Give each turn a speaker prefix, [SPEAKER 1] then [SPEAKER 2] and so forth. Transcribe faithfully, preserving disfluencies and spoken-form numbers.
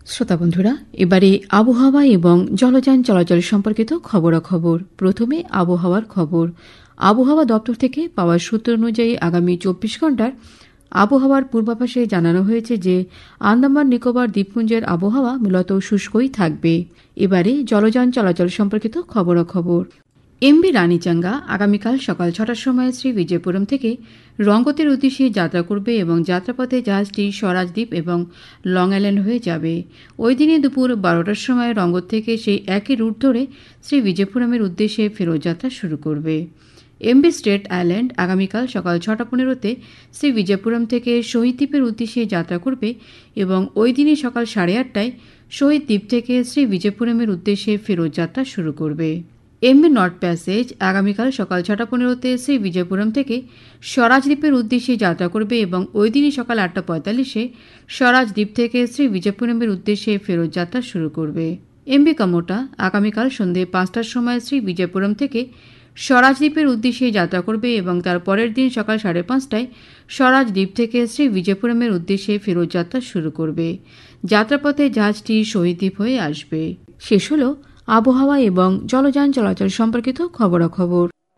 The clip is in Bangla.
[SPEAKER 1] শ্রোতা বন্ধুরা, এবারে আবহাওয়া এবং জলযান চলাচল সম্পর্কিত খবরাখবর। প্রথমে আবহাওয়ার খবর। আবহাওয়া দপ্তর থেকে পাওয়া সূত্র অনুযায়ী আগামী চব্বিশ ঘন্টার আবহাওয়ার পূর্বাভাসে জানানো হয়েছে যে আন্দামান নিকোবর দ্বীপপুঞ্জের আবহাওয়া মূলত শুষ্কই থাকবে। এবারে জলযান চলাচল সম্পর্কিত খবরাখবর। এমবি রানীচাঙ্গা আগামীকাল সকাল ছটার সময় শ্রী বিজয়পুরম থেকে রঙ্গতের উদ্দেশ্যে যাত্রা করবে এবং যাত্রাপথে জাহাজটি স্বরাজদ্বীপ এবং লং আইল্যান্ড হয়ে যাবে। ওই দিনে দুপুর বারোটার সময় রঙ্গত থেকে সেই একই রুট ধরে শ্রী বিজয়পুরমের উদ্দেশ্যে ফেরত যাত্রা শুরু করবে। এমবি স্টেট আইল্যান্ড আগামীকাল সকাল ছটা পনেরোতে শ্রী বিজয়পুরম থেকে শহীদ দ্বীপের উদ্দেশ্যে যাত্রা করবে এবং ওই দিনে সকাল সাড়ে আটটায় শহীদ দ্বীপ থেকে শ্রী বিজয়পুরমের উদ্দেশ্যে ফেরত যাত্রা শুরু করবে। এমবি নর্থ প্যাসেজ আগামীকাল সকাল ছটা পনেরোতে শ্রী বিজয়পুরম থেকে স্বরাজদ্বীপের উদ্দেশ্যে যাত্রা করবে এবং ওই দিনই সকাল আটটা পঁয়তাল্লিশে স্বরাজদ্বীপ থেকে শ্রী বিজয়পুরমের উদ্দেশ্যে ফেরত যাত্রা শুরু করবে। এমবি কামোটা আগামীকাল সন্ধে পাঁচটার সময় শ্রী বিজয়পুরম থেকে স্বরাজদ্বীপের উদ্দেশ্যে যাত্রা করবে এবং তার পরের দিন সকাল সাড়ে পাঁচটায় স্বরাজদ্বীপ থেকে শ্রী বিজয়পুরমের উদ্দেশ্যে ফেরত যাত্রা শুরু করবে। যাত্রাপথে জাহাজটি শহীদ দ্বীপ হয়ে আসবে। শেষ হল আবহাওয়া এবং জলযান চলাচল সম্পর্কিত খবরাখবর।